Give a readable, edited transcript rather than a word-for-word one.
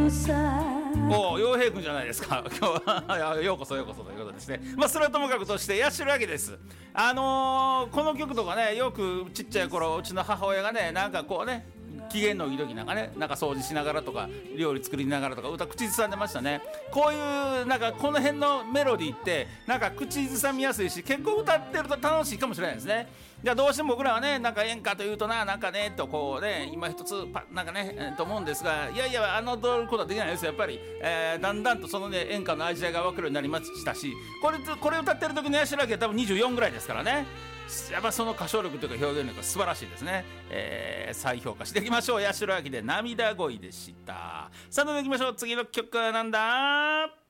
おお、陽平君じゃないですか今日はようこそようこそということですね。それはともかくとして八代亜紀です。この曲とかね、よくちっちゃい頃うちの母親がね、なんかこうね、機嫌のいい時なんかね、なんか掃除しながらとか料理作りながらとか歌口ずさんでましたね。こういうなんかこの辺のメロディーってなんか口ずさみやすいし、結構歌ってると楽しいかもしれないですね。じゃあどうしても僕らはね、なんか演歌というとなんかねとこうね、今一つなんかね、と思うんですが、いやいや侮ることはできないですよ。やっぱり、だんだんとそのね演歌の味わいが分かるようになりましたし、これ歌ってる時の八代亜紀は多分24ぐらいですからね。やっぱその歌唱力というか表現力が素晴らしいですね。再評価していきましょう。八代亜紀で涙恋でした。さあ、どんどんいきましょう。次の曲はなんだ。